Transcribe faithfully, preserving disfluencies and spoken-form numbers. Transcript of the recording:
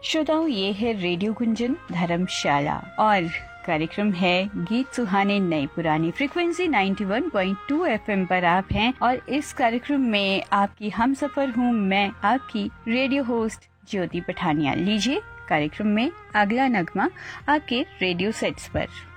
श्रोताओं, ये है रेडियो गुंजन धर्मशाला और कार्यक्रम है गीत सुहाने नए पुराने। Frequency ninety one point two FM पर आप हैं और इस कार्यक्रम में आपकी हमसफर हूँ मैं, आपकी रेडियो होस्ट ज्योति पठानिया। लीजिए कार्यक्रम में अगला नगमा आपके रेडियो सेट्स पर।